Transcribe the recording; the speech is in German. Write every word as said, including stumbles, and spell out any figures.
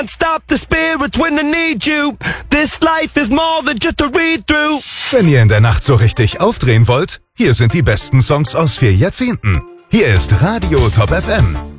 Stop the spirits when I need you. This life is more than just a read-through. Wenn ihr in der Nacht so richtig aufdrehen wollt, hier sind die besten Songs aus vier Jahrzehnten. Hier ist Radio Top F M.